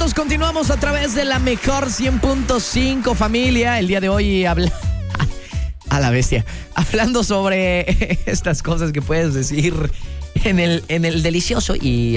minutos, continuamos a través de la mejor 100.5, familia. El día de hoy a la bestia, hablando sobre estas cosas que puedes decir en el delicioso y